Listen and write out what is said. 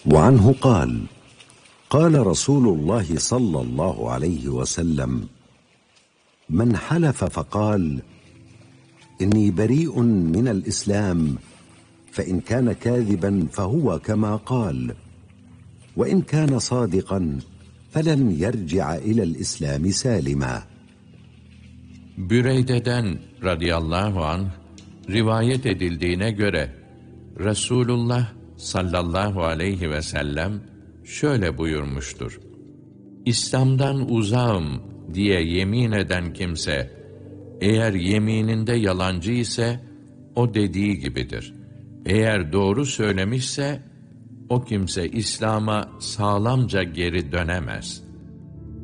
وعنه قال: قال رسول الله صلى الله عليه وسلم: من حلف فقال إني بريء من الإسلام فإن كان كاذبا فهو كما قال، وإن كان صادقا فلن يرجع إلى الإسلام سالما. Büreyde'den radıyallahu anh rivayet edildiğine göre Resulullah sallallahu aleyhi ve sellem şöyle buyurmuştur: İslam'dan uzağım diye yemin eden kimse, eğer yemininde yalancı ise o dediği gibidir. Eğer doğru söylemişse o kimse İslam'a sağlamca geri dönemez.